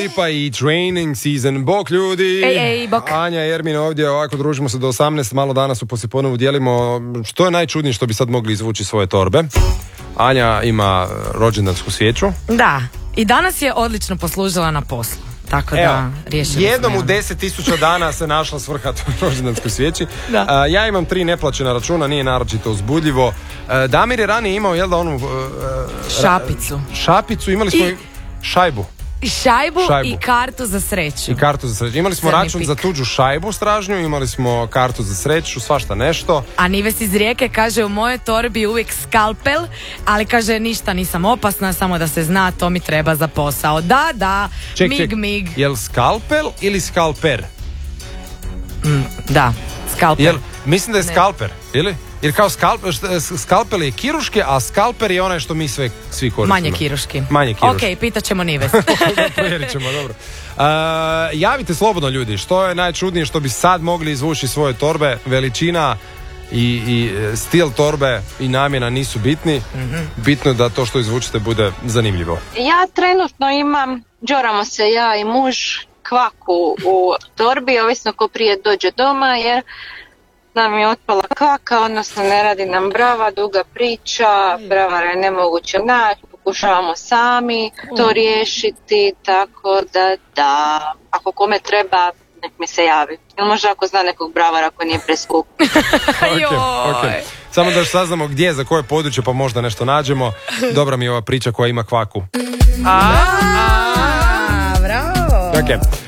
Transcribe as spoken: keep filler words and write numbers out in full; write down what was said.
Lipa i Training Season. Bok ljudi! Ej, ej, bok. Anja i Ermin ovdje, ovako družimo se do osamnaest, malo danas u poslijepodnevu dijelimo što je najčudnije što bi sad mogli izvući svoje torbe. Anja ima rođendansku svijeću. Da, i danas je odlično poslužila na poslu. Tako Evo, da riješili jednom smo, u deset tisuća dana se našla svrha toj rođendanskoj svijeći. Da. Uh, ja imam tri neplaćena računa, nije naročito uzbudljivo. Uh, Damir je ranije imao, jel da, onu... Uh, Šapicu. Šapicu, imali smo I- i šajbu. I šajbu, Šajbu. i kartu za sreću. I kartu za sreću. Imali smo Crni račun pik. za tuđu šajbu stražnju, imali smo kartu za sreću, svašta nešto. A Nives iz Rijeke kaže, u mojoj torbi je uvijek skalpel, ali kaže, ništa nisam opasna, samo da se zna, to mi treba za posao. Da, da, Ček, mig, ček, mig. jel skalpel ili skalper? Da, skalpel. Jel, mislim da je skalper, ili? Jer kao skalpel, skalpel je kiruški, a skalper je onaj što mi sve, svi koristimo. Manje kiruški. Manje kiruški. Ok, pitat ćemo Nives. Provjerit ćemo, dobro. Uh, javite slobodno ljudi, što je najčudnije što bi sad mogli izvući svoje torbe, veličina i, i stil torbe i namjena nisu bitni. Mm-hmm. Bitno je da to što izvučite bude zanimljivo. Ja trenutno imam, džoramo se ja i muž, kvaku u torbi, ovisno ko prije dođe doma, jer nam je otpala kvaka, odnosno ne radi nam brava, duga priča, bravara je nemoguće naći, pokušavamo sami to riješiti, tako da da, ako kome treba, nek mi se javi. Ili možda ako zna nekog bravara koji nije preskup. Okay, okay. Samo da još saznamo gdje, za koje područje, pa možda nešto nađemo. Dobra mi je ova priča koja ima kvaku. A, a, bravo. Okay.